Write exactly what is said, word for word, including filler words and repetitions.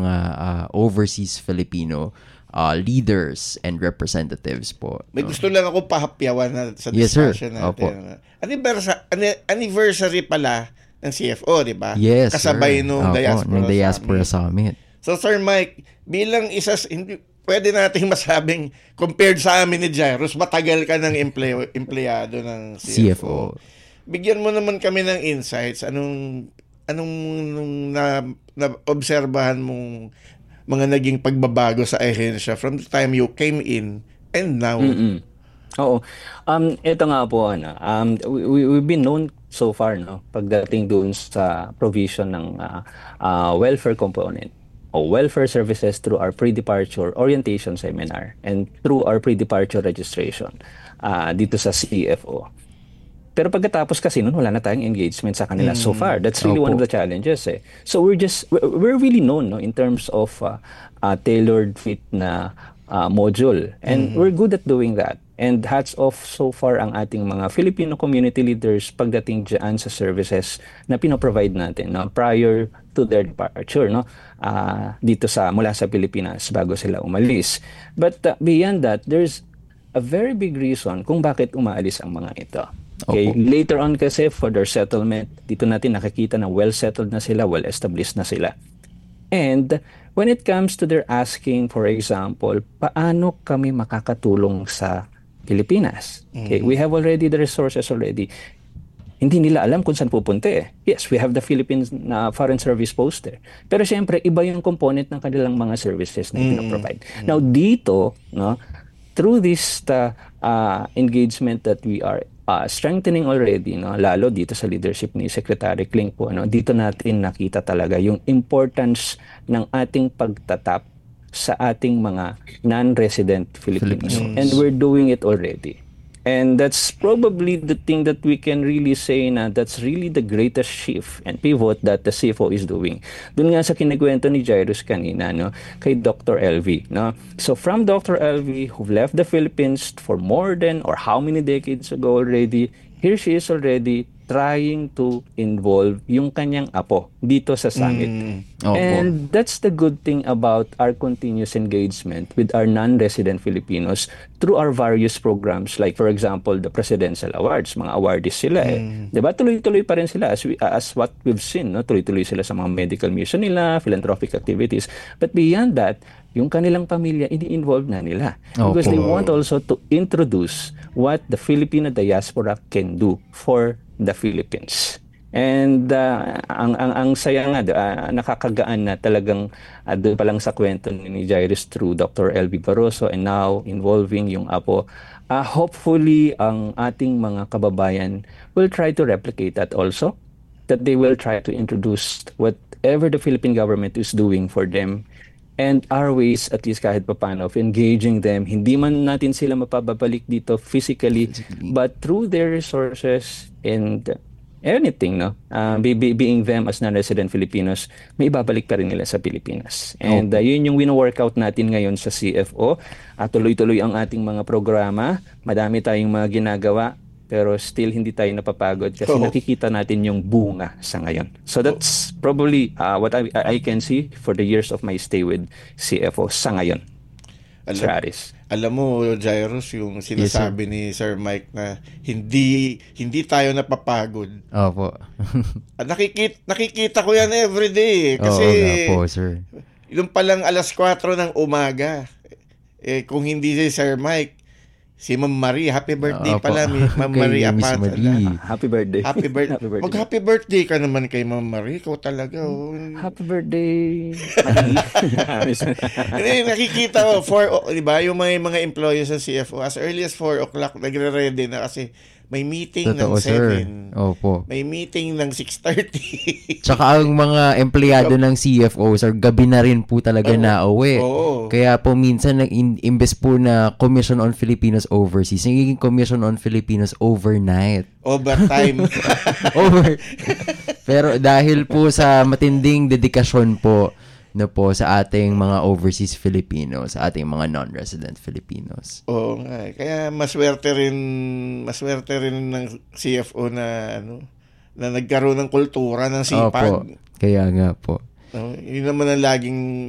mga uh, overseas Filipino uh, leaders and representatives po. May no? gusto lang ako pahapyawan na sa Yes, discussion sir. Opo. natin. Anniversary, anniversary pala ng C F O, di ba? Yes, kasabay sir. nung Opo, Diaspora, ng Diaspora Summit. Summit. So, Sir Mike, bilang isa, hindi, pwede nating masabing, compared sa amin ni Jairus, matagal ka ng empleo, empleyado ng C F O. C F O. Bigyan mo naman kami ng insights. Anong, anong nung na, na-obserbahan mong mga naging pagbabago sa ahensya from the time you came in and now? Mm-mm. Oo. Um, ito nga po, ano, um, we, we've been known so far, no, pagdating doon sa provision ng uh, uh, welfare component o welfare services through our pre-departure orientation seminar and through our pre-departure registration uh, dito sa C F O. Pero pagkatapos kasi nun, wala na tayong engagement sa kanila mm. so far. That's really Opo. one of the challenges. Eh. So we're just, we're really known no, in terms of uh, uh, tailored fit na uh, module. And mm. we're good at doing that. And hats off so far ang ating mga Filipino community leaders pagdating dyan sa services na pinoprovide natin no, prior to their departure no, uh, dito sa mula sa Pilipinas bago sila umalis. But uh, beyond that, there's a very big reason kung bakit umaalis ang mga ito. Okay, Opo. Later on kasi for their settlement, dito natin nakikita na well-settled na sila, well-established na sila. And when it comes to their asking, for example, paano kami makakatulong sa Pilipinas? Okay, mm-hmm. we have already the resources already. Hindi nila alam kung saan pupunta eh. Yes, we have the Philippines na Foreign Service Post there. Pero siyempre, iba yung component ng kanilang mga services na mm-hmm. pinaprovide. Mm-hmm. Now dito, no, through this uh, uh, engagement that we are uh, strengthening already, no, lalo dito sa leadership ni Secretary Kling po, no, dito natin nakita talaga yung importance ng ating pagtatap sa ating mga non-resident Filipinos. Filipinos. And we're doing it already. And that's probably the thing that we can really say na that's really the greatest shift and pivot that the C F O is doing. Doon nga sa kinikwento ni Jairus kanina, no, kay Doctor L V. No? So from Doctor L V, who left the Philippines for more than or how many decades ago already, here she is already trying to involve yung kanyang apo dito sa summit. Mm, and that's the good thing about our continuous engagement with our non-resident Filipinos through our various programs, like for example, the Presidential Awards. Mga awardees sila eh. Mm. Diba? Tuloy-tuloy pa rin sila as, we, as what we've seen. No? Tuloy-tuloy sila sa mga medical mission nila, philanthropic activities. But beyond that, yung kanilang pamilya, ini-involve na nila. Opo. Because they want also to introduce what the Filipino diaspora can do for the Philippines. And uh, ang, ang, ang saya nga, uh, nakakagaan na talagang uh, doon pa lang sa kwento ni Jairus through Doctor L V Barroso and now involving yung apo. Uh, hopefully, ang ating mga kababayan will try to replicate that also. That they will try to introduce whatever the Philippine government is doing for them. And our ways, at least kahit papano, of engaging them. Hindi man natin sila mapababalik dito physically, physically. But through their resources and anything, no, uh, be, be, being them as non-resident Filipinos, may ibabalik pa rin nila sa Pilipinas. And uh, yun yung wino-workout natin ngayon sa C F O. Uh, tuloy-tuloy ang ating mga programa. Madami tayong mga ginagawa. Pero still hindi tayo napapagod kasi oh. nakikita natin yung bunga sa ngayon. So that's probably uh, what I, I can see for the years of my stay with C F O sa ngayon. Alam, Sir Aris. Alam mo, Jairus, yung sinasabi yes, ni Sir Mike na hindi hindi tayo napapagod. Opo. nakikita, nakikita ko yan everyday. Kasi Oo, po, sir. Yung palang alas kwatro ng umaga, eh, kung hindi si Sir Mike, si Ma'am Marie, happy birthday Opo. pala, Ma'am Marie Apat. Happy birthday. Happy, bir- happy birthday. Mag-happy birthday ka naman kay Ma'am Marie. Ikaw talaga. Oh. Happy birthday. Hindi, nakikita ko, four, oh, di ba, yung mga, mga employees sa C F O, as early as four o'clock, nagre-ready na kasi may meeting Totoo, ng seven. Opo. May meeting ng six thirty. Tsaka ang mga empleyado ng C F O, sir, gabi na rin po talaga oh, na uwi. Oh. Kaya po minsan, imbes po na Commission on Filipinos Overseas, nagiging Commission on Filipinos Overnight. Overtime. Over. Pero dahil po sa matinding dedikasyon po, na po sa ating mga overseas Filipinos, sa ating mga non-resident Filipinos. Oo nga. Kaya maswerte rin, maswerte rin ng C F O na ano, na nagkaroon ng kultura ng sipag. Opo. Kaya nga po. No, yun naman ang laging